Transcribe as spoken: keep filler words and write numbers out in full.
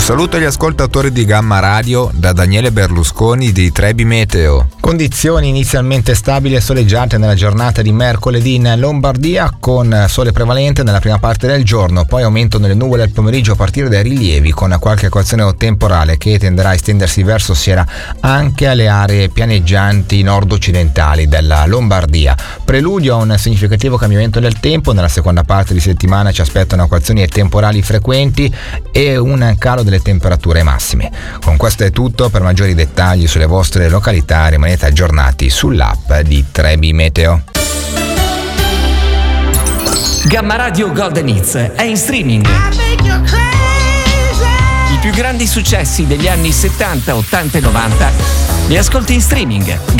saluto agli ascoltatori di Gamma Radio da Daniele Berlusconi di Trebi Meteo. Condizioni inizialmente stabili e soleggiate nella giornata di mercoledì in Lombardia, con sole prevalente nella prima parte del giorno, poi aumentano le nuvole al pomeriggio a partire dai rilievi, con qualche equazione temporale che tenderà a estendersi verso sera anche alle aree pianeggianti nord-occidentali della Lombardia. Preludio a un significativo cambiamento del tempo. Nella seconda parte di settimana ci aspettano equazioni temporali frequenti e un calo delle temperature massime. Con questo è tutto. Per maggiori dettagli sulle vostre località rimanete aggiornati sull'app di Trebi Meteo. Gamma Radio Golden Hits è in streaming. I più grandi successi degli anni settanta, ottanta e novanta li ascolti in streaming